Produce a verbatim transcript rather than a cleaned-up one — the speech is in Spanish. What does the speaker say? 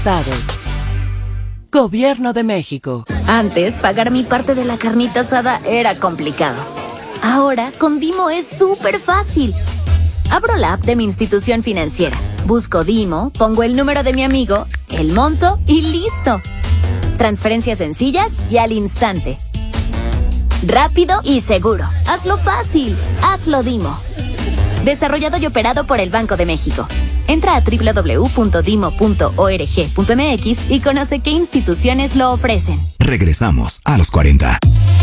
Gobierno de México. Antes, pagar mi parte de la carnita asada era complicado. Ahora, con Dimo es súper fácil. Abro la app de mi institución financiera, busco Dimo, pongo el número de mi amigo, el monto y ¡listo! Transferencias sencillas y al instante. Rápido y seguro. Hazlo fácil. Hazlo Dimo. Desarrollado y operado por el Banco de México. Entra a doble u doble u doble u punto dimo punto org punto m x y conoce qué instituciones lo ofrecen. Regresamos a los cuarenta.